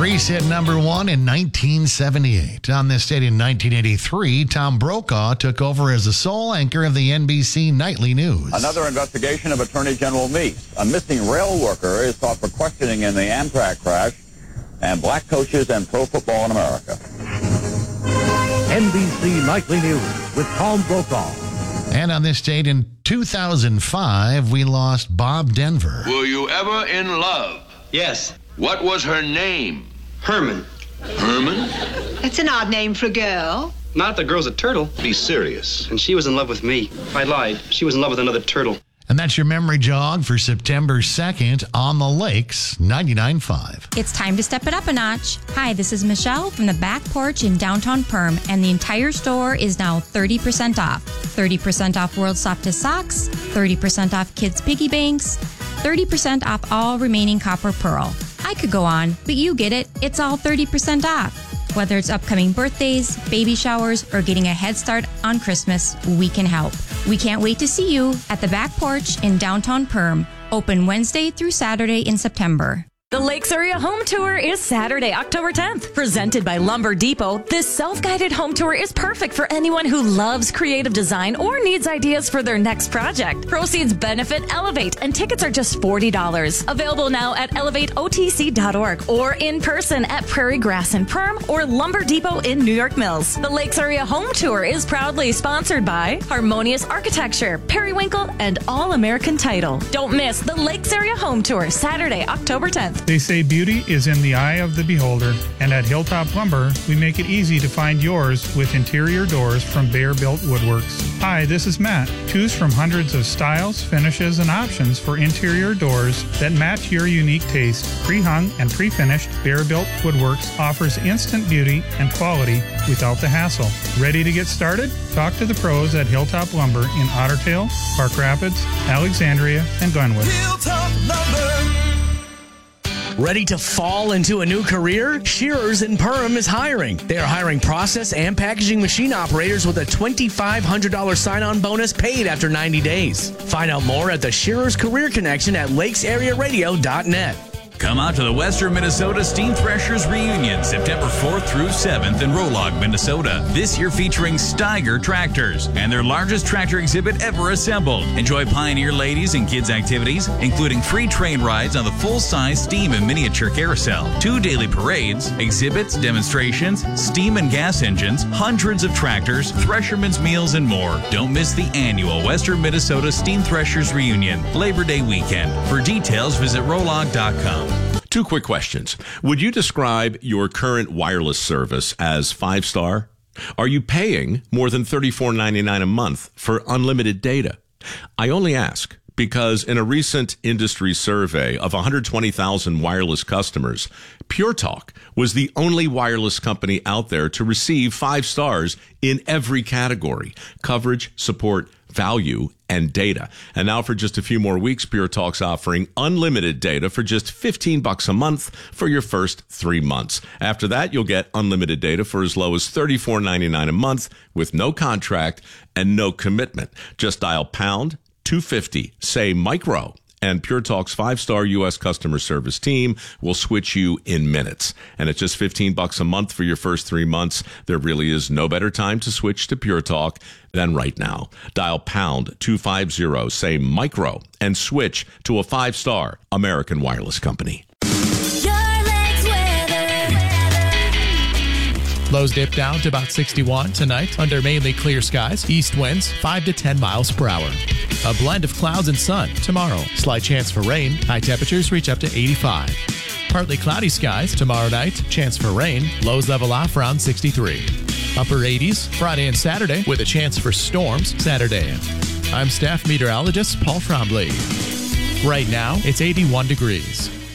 Grease hit number one in 1978. On this date in 1983, Tom Brokaw took over as the sole anchor of the NBC Nightly News. Another investigation of Attorney General Meese. A missing rail worker is sought for questioning in the Amtrak crash, and black coaches and pro football in America. NBC Nightly News with Tom Brokaw. And on this date in 2005, we lost Bob Denver. Were you ever in love? Yes. What was her name? Herman. Herman? That's an odd name for a girl. Not if the girl's a turtle. Be serious. And she was in love with me. I lied. She was in love with another turtle. And that's your memory jog for September 2nd on the Lakes 99.5. It's time to step it up a notch. Hi, this is Michelle from the Back Porch in downtown Perm, and the entire store is now 30% off. 30% off World's Softest Socks, 30% off Kids Piggy Banks, 30% off all remaining copper pearl. I could go on, but you get it. It's all 30% off. Whether it's upcoming birthdays, baby showers, or getting a head start on Christmas, we can help. We can't wait to see you at the Back Porch in downtown Perm, open Wednesday through Saturday in September. The Lakes Area Home Tour is Saturday, October 10th. Presented by Lumber Depot, this self-guided home tour is perfect for anyone who loves creative design or needs ideas for their next project. Proceeds benefit Elevate, and tickets are just $40. Available now at elevateotc.org or in person at Prairie Grass and Perm or Lumber Depot in New York Mills. The Lakes Area Home Tour is proudly sponsored by Harmonious Architecture, Periwinkle, and All American Title. Don't miss the Lakes Area Home Tour, Saturday, October 10th. They say beauty is in the eye of the beholder, and at Hilltop Lumber, we make it easy to find yours with interior doors from Bear Built Woodworks. Hi, this is Matt. Choose from hundreds of styles, finishes, and options for interior doors that match your unique taste. Pre-hung and pre-finished, Bear Built Woodworks offers instant beauty and quality without the hassle. Ready to get started? Talk to the pros at Hilltop Lumber in Otter Tail, Park Rapids, Alexandria, and Glenwood. Hilltop Lumber. Ready to fall into a new career? Shearers in Perham is hiring. They are hiring process and packaging machine operators with a $2,500 sign-on bonus paid after 90 days. Find out more at the Shearers Career Connection at lakesarearadio.net. Come out to the Western Minnesota Steam Threshers Reunion, September 4th through 7th in Rolog, Minnesota. This year featuring Steiger tractors and their largest tractor exhibit ever assembled. Enjoy Pioneer ladies and kids activities, including free train rides on the full-size steam and miniature carousel, 2 daily parades, exhibits, demonstrations, steam and gas engines, hundreds of tractors, threshermen's meals, and more. Don't miss the annual Western Minnesota Steam Threshers Reunion, Labor Day weekend. For details, visit rolog.com. 2 quick questions. Would you describe your current wireless service as 5-star? Are you paying more than $34.99 a month for unlimited data? I only ask because in a recent industry survey of 120,000 wireless customers, Pure Talk was the only wireless company out there to receive 5 stars in every category: coverage, support, value, and data. And now for just a few more weeks, Pure Talk's offering unlimited data for just $15 a month for your first 3 months. After that, you'll get unlimited data for as low as $34.99 a month with no contract and no commitment. Just dial pound 250, say micro, and Pure Talk's 5-star U.S. customer service team will switch you in minutes. And at just $15 a month for your first 3 months, there really is no better time to switch to Pure Talk than right now. Dial pound 250, say micro, and switch to a 5-star American wireless company. Lows dip down to about 61 tonight under mainly clear skies. East winds 5 to 10 miles per hour. A blend of clouds and sun tomorrow. Slight chance for rain. High temperatures reach up to 85. Partly cloudy skies tomorrow night. Chance for rain. Lows level off around 63. Upper 80s Friday and Saturday with a chance for storms Saturday. I'm staff meteorologist Paul Trombley. Right now, it's 81 degrees.